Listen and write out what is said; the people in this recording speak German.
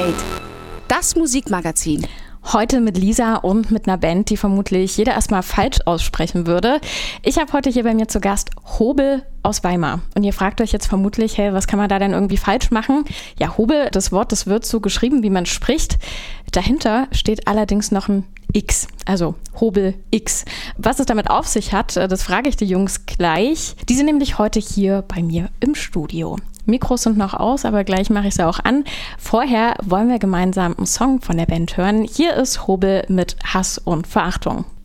Update. Das Musikmagazin. Heute mit Lisa und mit einer Band, die vermutlich jeder erstmal falsch aussprechen würde. Ich habe heute hier bei mir zu Gast Hobel aus Weimar. Und ihr fragt euch jetzt vermutlich, hey, was kann man da denn irgendwie falsch machen? Ja, Hobel, das Wort, das wird so geschrieben, wie man spricht. Dahinter steht allerdings noch ein X, also Hobel X. Was es damit auf sich hat, das frage ich die Jungs gleich. Die sind nämlich heute hier bei mir im Studio. Mikros sind noch aus, aber gleich mache ich sie auch an. Vorher wollen wir gemeinsam einen Song von der Band hören. Hier ist Hobel mit Hass und Verachtung.